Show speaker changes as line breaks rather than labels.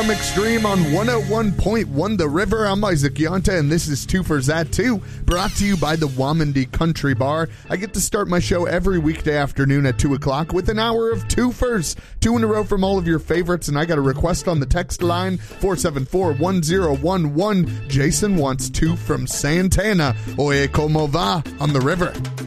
from Extreme on 101.1 The River. I'm Isaac Yonta, and this is Two for Zat 2, brought to you by the Wamandi Country Bar. I get to start my show every weekday afternoon at 2 o'clock with an hour of twofers, 2 in a row from all of your favorites, and I got a request on the text line, 474-1011. Jason wants 2 from Santana, Oye Como Va, on The River.